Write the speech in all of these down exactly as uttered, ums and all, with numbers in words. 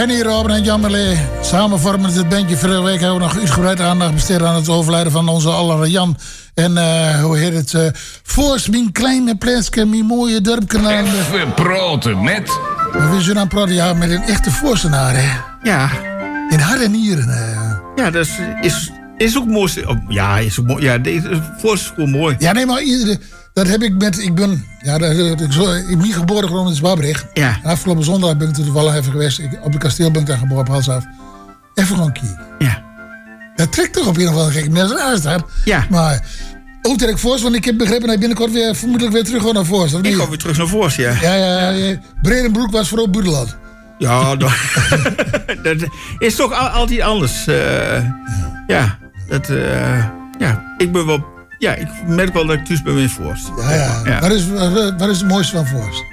Henny, Robin en Jan Melee. Samen vormen het bandje. Vorige week hebben we nog uitgebreid aandacht besteed aan het overlijden van onze aller Jan. En uh, hoe heet het? Uh, Voors, mijn kleine plaatsje, mijn mooie dorpkanaal. Even praten met... We zijn aan het praten, ja, met een echte Voorsenaar, hè? Ja. In hart en nieren. Uh. Ja, dat is, is, is ook mooi. Oh, ja, is ook mooi. Ja, deze Voors is gewoon mooi. Ja, nee, maar iedere... Dat heb ik met... Ik ben... Ja, dat, dat, ik, zo, ik ben geboren gewoon in Zwabricht. Ja. Afgelopen zondag ben ik toevallig even geweest. Ik, op de kasteel ben ik daar geboren op Halsaf. Even gewoon kijken. Ja. Dat trekt toch op een of andere gekke mensen naast hem. Ja. Maar... Ook trek Voors, want ik heb begrepen dat hij binnenkort weer... Vermoedelijk weer terug gewoon naar Voors. Ik ga weer terug naar Voors, ja. Ja, ja, ja. Bredenbroek was vooral Budeland. Ja, dat, dat is toch al, altijd anders. Uh, ja, dat... Uh, ja, ik ben wel... Ja, ik merk wel dat ik thuis ben in Voors. Ja, ja. ja. Wat, is, wat, wat is het mooiste van Voors?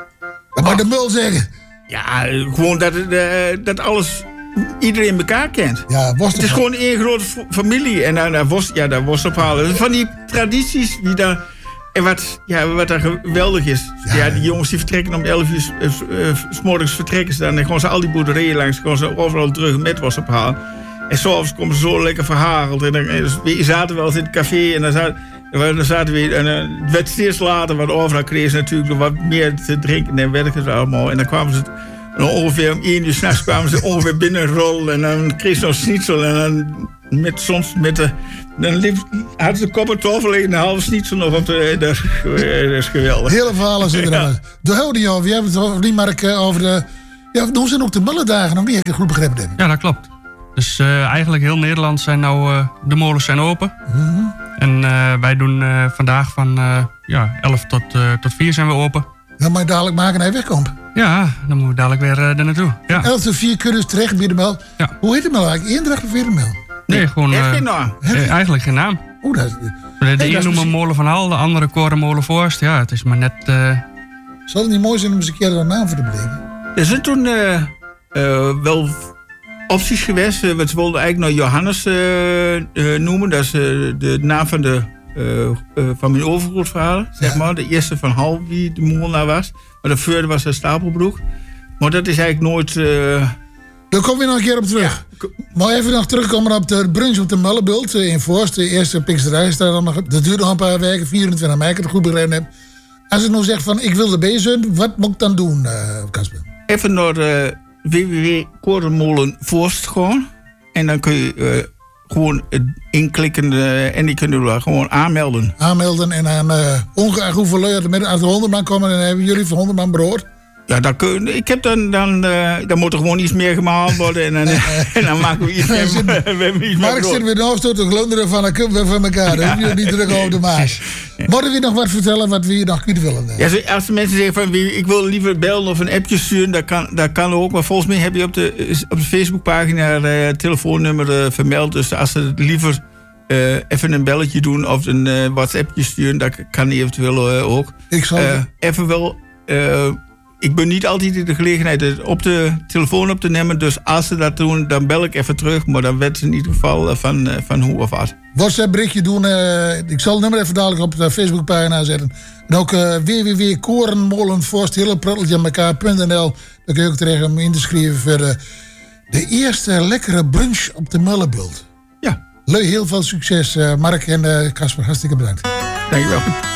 Dat mag de mul zeggen. Ja, gewoon dat, uh, dat alles... Iedereen elkaar kent. Ja, het is gewoon één grote familie. En daar worst, ja, daar worst ophalen. Van die tradities die daar... En wat, ja, wat daar geweldig is. Ja. Ja, die jongens die vertrekken om elf uur... Uh, uh, 's morgens vertrekken ze dan. En gewoon ze al die boerderijen langs. Gewoon ze overal terug met was ophalen. En s'avonds komen ze zo lekker verhageld. En dan en we zaten wel eens in het café. En dan zaten, dan zaten we... En uh, het werd steeds later. Want overal kregen ze natuurlijk wat meer te drinken. En werken ze allemaal. En dan kwamen ze... En ongeveer om één uur 's nachts kwamen ze ongeveer binnenrollen. En dan kreeg ze zo'n schnitzel. En dan met, soms met de... Dan liep, hadden ze de kop en tafel en een halve schnitzel nog op de... Dat, dat is geweldig. Hele verhalen zitten er. Ja. De houding over. Je hebt het over, niet Mark, over de... Ja, hoe zijn ook de mullendagen? Om wie ik het goed begrepen heb. Ja, dat klopt. Dus uh, eigenlijk heel Nederland zijn nou... Uh, de molens zijn open. Mm-hmm. En uh, wij doen uh, vandaag van uh, ja, elf tot, uh, tot vier zijn we open. Dan moet je dadelijk maken en hij wegkomt. Ja, dan moeten we dadelijk weer uh, er naartoe. Ja. elf tot vier kunnen ze terecht bij de mel. Ja. Hoe heet de mel eigenlijk? Eendracht of weer de mel? Nee, nee gewoon... Uh, geen naam. Uh, eigenlijk geen naam. Oeh, dat is... De, de hey, ene noemen Molen van Hal, de andere Korenmolen Voorst. Ja, het is maar net... Uh... Zal het niet mooi zijn om eens een keer een naam voor te bedenken? Er zijn toen uh, uh, wel opties geweest. Uh, we wilden eigenlijk nog Johannes uh, uh, noemen. Dat is uh, de naam van de... Uh, uh, van mijn overgrootvader, zeg ja. maar. De eerste van Hal, wie de molenaar was. Maar de vierde was een Stapelbroek. Maar dat is eigenlijk nooit... Uh... Daar komen we nog een keer op terug. Ja. Maar even nog terugkomen op de brunch op de Mullenbult in Voorst. De eerste Pinksterij staat dan nog. Dat duurt nog een paar weken, vierentwintig mei, ik het goed begrepen heb. Als ik nou zeg van, ik wil erbij zijn, wat moet ik dan doen, Casper? Uh, even naar de w w w punt korenmolen voorst gewoon. En dan kun je... Uh, gewoon inklikken uh, en die kunnen we gewoon aanmelden. Aanmelden en aan uh, ongeacht hoeveel leuk met uit de honderd man komen, dan hebben jullie voor honderd man brood. Ja, dat kun, ik heb dan, dan, uh, dan moet er gewoon iets meer gemaakt worden en dan, en dan maken we iets meer, we hebben iets Mark meer zit weer de hoofdstoot te glunderen van, dan kunnen we van elkaar. Dan hoef je niet druk over de maas. Ja. Moeten we nog wat vertellen wat we hier nog kwijt willen? Ja, als de mensen zeggen van, ik wil liever bellen of een appje sturen, dat kan, dat kan ook. Maar volgens mij heb je op de, op de Facebookpagina het telefoonnummer uh, vermeld. Dus als ze liever uh, even een belletje doen of een uh, WhatsAppje sturen, dat kan eventueel uh, ook. Ik zal... Uh, even wel... Uh, Ik ben niet altijd in de gelegenheid op de telefoon op te nemen. Dus als ze dat doen, dan bel ik even terug. Maar dan weet ze in ieder geval van, van hoe of wat. WhatsApp berichtje doen. Uh, ik zal het nummer even dadelijk op de Facebookpagina zetten. En ook uh, w w w punt korenmolenvorst, hele prutteltje aan elkaar punt n l. Daar kun je ook terecht om in te schrijven voor uh, de eerste lekkere brunch op de Mullenbult. Ja. Leuk, heel veel succes. Uh, Mark en Casper, uh, hartstikke bedankt. Dankjewel.